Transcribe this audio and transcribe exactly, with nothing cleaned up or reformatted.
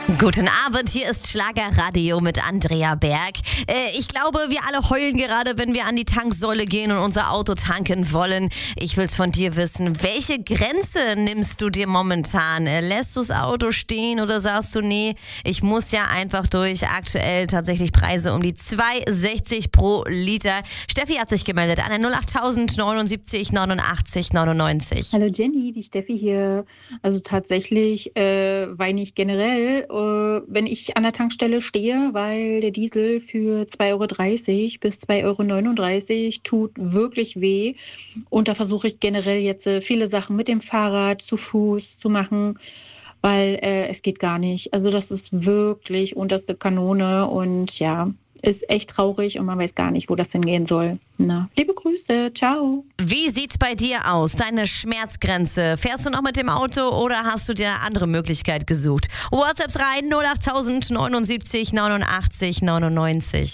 Guten Abend, hier ist Schlagerradio mit Andrea Berg. Äh, ich glaube, wir alle heulen gerade, wenn wir an die Tanksäule gehen und unser Auto tanken wollen. Ich will's von dir wissen, welche Grenze nimmst du dir momentan? Äh, lässt du das Auto stehen oder sagst du, nee, ich muss ja einfach durch? Aktuell tatsächlich Preise um die zwei sechzig pro Liter. Steffi hat sich gemeldet an der null acht neunundsiebzig neunundachtzig neunundneunzig. Hallo Jenny, die Steffi hier. Also tatsächlich äh, weine ich generell, äh, wenn ich an der Tankstelle stehe, weil der Diesel für zwei Euro dreißig bis zwei Euro neununddreißig tut wirklich weh. Und da versuche ich generell jetzt äh, viele Sachen mit dem Fahrrad, zu Fuß zu machen, weil äh, es geht gar nicht. Also das ist wirklich unterste Kanone und ja, ist echt traurig und man weiß gar nicht, wo das hingehen soll. Na, liebe Grüße, ciao. Wie sieht's bei dir aus? Deine Schmerzgrenze? Fährst du noch mit dem Auto oder hast du dir eine andere Möglichkeit gesucht? WhatsApps rein null acht neunundsiebzig neunundachtzig neunundneunzig.